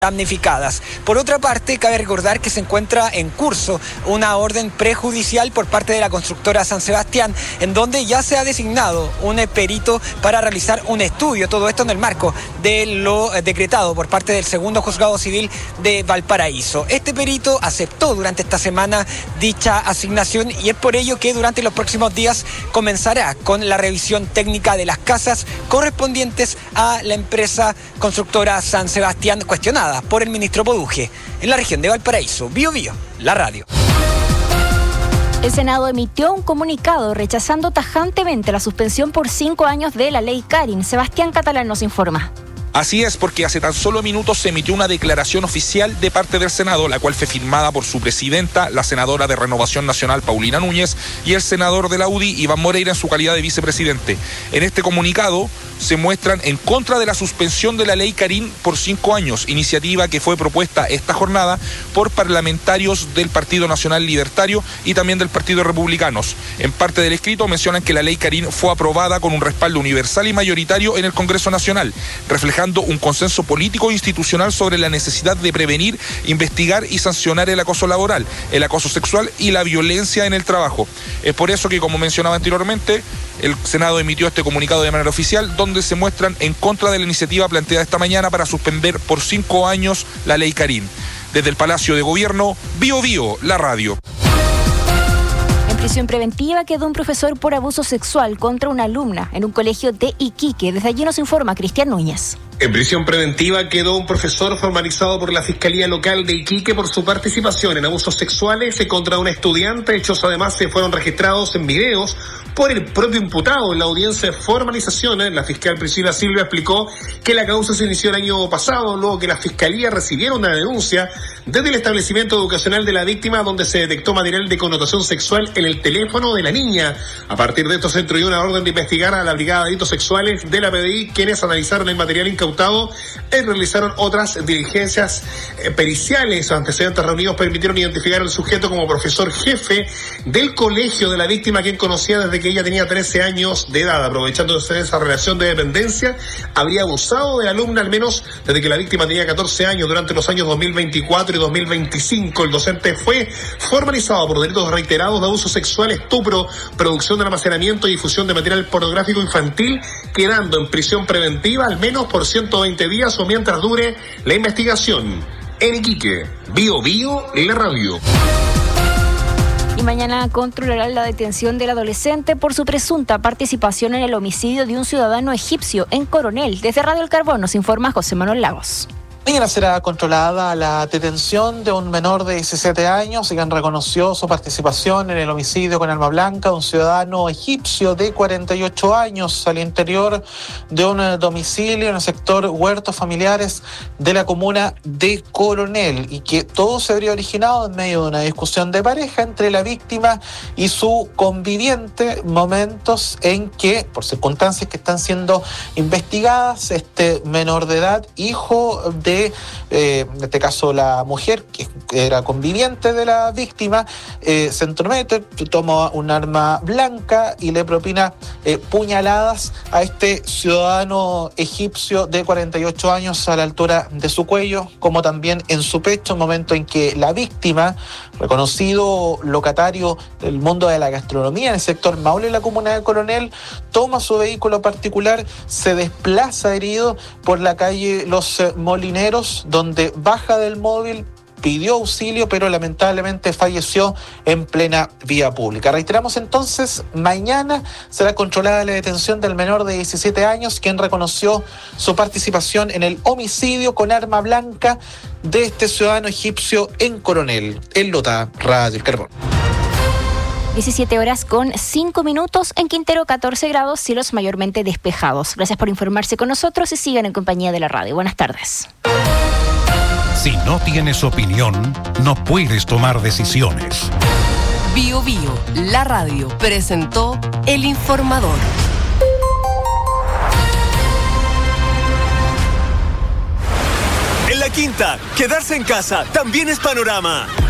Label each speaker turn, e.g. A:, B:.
A: damnificadas. Por otra parte, cabe recordar que se encuentra en curso una orden prejudicial por parte de la constructora San Sebastián, en donde ya se ha designado un perito para realizar un estudio, todo esto en el marco de lo decretado por parte del segundo juzgado civil de Valparaíso. Este perito aceptó durante esta semana dicha asignación y es por ello que durante los próximos días comenzará con la revisión técnica de las casas correspondientes a la empresa constructora San Sebastián, cuestionada por el ministro Poduje en la región de Valparaíso. Bío Bío, la radio.
B: El Senado emitió un comunicado rechazando tajantemente la suspensión por 5 años de la ley Karin. Sebastián Catalán nos informa.
C: Así es, porque hace tan solo minutos se emitió una declaración oficial de parte del Senado, la cual fue firmada por su presidenta, la senadora de Renovación Nacional, Paulina Núñez, y el senador de la UDI, Iván Moreira, en su calidad de vicepresidente. En este comunicado se muestran en contra de la suspensión de la ley Karin por 5 años, iniciativa que fue propuesta esta jornada por parlamentarios del Partido Nacional Libertario y también del Partido Republicanos. En parte del escrito mencionan que la ley Karin fue aprobada con un respaldo universal y mayoritario en el Congreso Nacional, reflejando un consenso político e institucional sobre la necesidad de prevenir, investigar y sancionar el acoso laboral, el acoso sexual y la violencia en el trabajo. Es por eso que, como mencionaba anteriormente, el Senado emitió este comunicado de manera oficial, donde se muestran en contra de la iniciativa planteada esta mañana para suspender por 5 años la ley Karin. Desde el Palacio de Gobierno, Bío Bío, la radio.
B: En prisión preventiva quedó un profesor por abuso sexual contra una alumna en un colegio de Iquique. Desde allí nos informa Cristian Núñez.
D: En prisión preventiva quedó un profesor formalizado por la Fiscalía Local de Iquique por su participación en abusos sexuales contra un estudiante. Hechos además se fueron registrados en videos por el propio imputado. En la audiencia de formalización, la fiscal Priscila Silva explicó que la causa se inició el año pasado, luego que la Fiscalía recibiera una denuncia desde el establecimiento educacional de la víctima, donde se detectó material de connotación sexual en el teléfono de la niña. A partir de esto se instruyó una orden de investigar a la Brigada de Delitos Sexuales de la PDI, quienes analizaron el material incautado y realizaron otras diligencias periciales. Los antecedentes reunidos permitieron identificar al sujeto como profesor jefe del colegio de la víctima, quien conocía desde que ella tenía 13 años de edad. Aprovechándose de esa relación de dependencia, habría abusado de la alumna al menos desde que la víctima tenía 14 años. Durante los años 2024 y 2025, el docente fue formalizado por delitos reiterados de abuso sexual, estupro, producción de almacenamiento y difusión de material pornográfico infantil, quedando en prisión preventiva al menos por 120 días o mientras dure la investigación. En Iquique, Bío Bío, la radio.
B: Y mañana controlarán la detención del adolescente por su presunta participación en el homicidio de un ciudadano egipcio en Coronel. Desde Radio El Carbón nos informa José Manuel Lagos.
E: Mañana será controlada la detención de un menor de 17 años, quien reconoció su participación en el homicidio con arma blanca de un ciudadano egipcio de 48 años al interior de un domicilio en el sector Huertos Familiares de la comuna de Coronel, y que todo se habría originado en medio de una discusión de pareja entre la víctima y su conviviente, momentos en que, por circunstancias que están siendo investigadas, este menor de edad, hijo de en este caso la mujer, que era conviviente de la víctima, se entromete, toma un arma blanca y le propina puñaladas a este ciudadano egipcio de 48 años a la altura de su cuello, como también en su pecho, momento en que la víctima, reconocido locatario del mundo de la gastronomía en el sector Maule y la comuna de Coronel, toma su vehículo particular, se desplaza herido por la calle Los Molineros, donde baja del móvil, pidió auxilio, pero lamentablemente falleció en plena vía pública. Reiteramos entonces, mañana será controlada la detención del menor de 17 años, quien reconoció su participación en el homicidio con arma blanca de este ciudadano egipcio en Coronel. En Lota, Radio El Carbón.
B: 17 horas con 5 minutos, en Quintero 14 grados, cielos mayormente despejados. Gracias por informarse con nosotros y sigan en compañía de la radio. Buenas tardes.
F: Si no tienes opinión, no puedes tomar decisiones.
G: Bío Bío, la radio, presentó El Informador.
H: En La Quinta, quedarse en casa también es panorama.